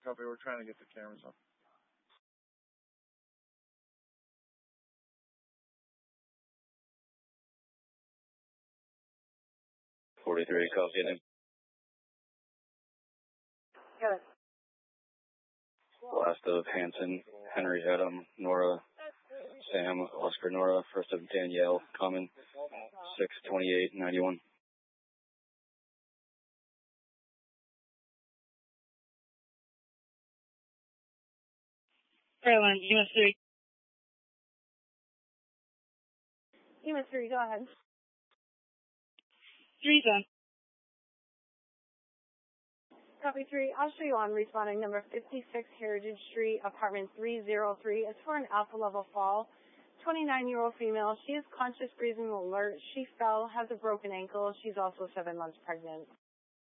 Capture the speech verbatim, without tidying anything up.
Copy, we're trying to get the cameras up. forty-three, copy it. Got it. Last of Hanson, Henry, Adam, Nora, Sam, Oscar, Nora, first of Danielle, Common, six twenty-eight ninety-one. Caroline, E M S three. E M S three, go ahead. Three's on. Copy three. I'll show you on responding number fifty-six Heritage Street, apartment three oh three. It's for an alpha level fall. twenty-nine-year-old female. She is conscious, breathing alert. She fell, has a broken ankle. She's also seven months pregnant.